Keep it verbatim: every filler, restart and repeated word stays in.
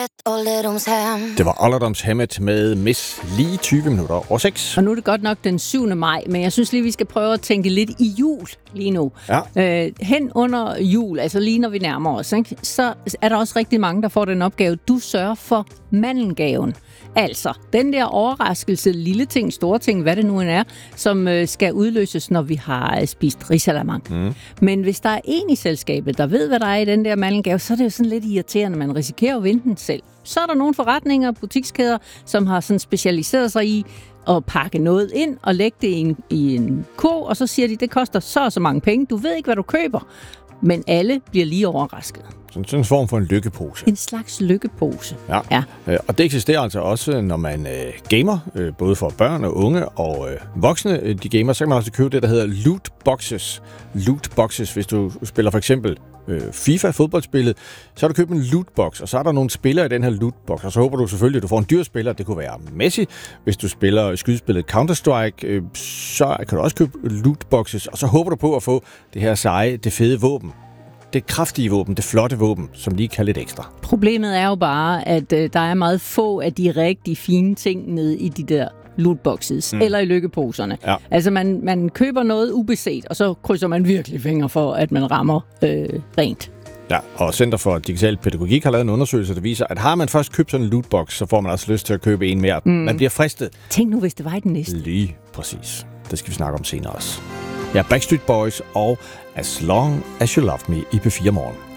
Det var alderdomshemmet med Miss lige tyve minutter over seks. Og nu er det godt nok den syvende maj, men jeg synes lige, vi skal prøve at tænke lidt i jul lige nu. Ja. Øh, hen under jul, altså lige når vi nærmer os, ikke, så er der også rigtig mange, der får den opgave, du sørger for mandelgaven. Altså, den der overraskelse, lille ting, store ting, hvad det nu end er, som øh, skal udløses, når vi har øh, spist risalamande. Mm. Men hvis der er en i selskabet, der ved, hvad der er i den der mandelgave, så er det jo sådan lidt irriterende, man risikerer at vinde den selv. Så er der nogle forretninger og butikskæder, som har sådan specialiseret sig i at pakke noget ind og lægge det i en, i en kurv, og så siger de, det koster så og så mange penge. Du ved ikke, hvad du køber, men alle bliver lige overrasket. Sådan en form for en lykkepose. En slags lykkepose. Ja. ja. Og det eksisterer altså også, når man øh, gamer, øh, både for børn og unge og øh, voksne, øh, de gamer, så kan man også købe det, der hedder loot boxes. Loot boxes, hvis du spiller for eksempel øh, FIFA, fodboldspillet, så har du købt en lootbox, og så er der nogle spillere i den her lootbox, og så håber du selvfølgelig, at du får en dyr spiller. Det kunne være Messi. Hvis du spiller skydespillet Counter-Strike, øh, så kan du også købe lootboxes, og så håber du på at få det her seje, det fede våben. Det kraftige våben, det flotte våben, som lige kan lidt ekstra. Problemet er jo bare, at øh, der er meget få af de rigtig fine ting nede i de der lootboxes, mm. eller i lykkeposerne. Ja. Altså, man, man køber noget ubeset, og så krydser man virkelig fingre for, at man rammer øh, rent. Ja, og Center for Digital Pædagogik har lavet en undersøgelse, der viser, at har man først købt sådan en lootbox, så får man også lyst til at købe en mere. Mm. Man bliver fristet. Tænk nu, hvis det var i den næste. Lige præcis. Det skal vi snakke om senere også. Ja, Backstreet Boys og As Long As You Love Me i P fire Morgen.